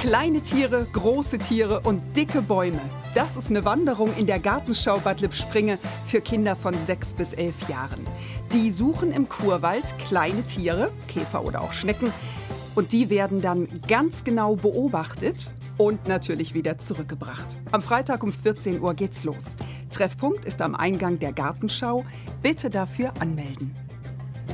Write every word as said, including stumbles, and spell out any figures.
Kleine Tiere, große Tiere und dicke Bäume. Das ist eine Wanderung in der Gartenschau Bad Lippspringe für Kinder von sechs bis elf Jahren. Die suchen im Kurwald kleine Tiere, Käfer oder auch Schnecken, und die werden dann ganz genau beobachtet und natürlich wieder zurückgebracht. Am Freitag um vierzehn Uhr geht's los. Treffpunkt ist am Eingang der Gartenschau. Bitte dafür anmelden.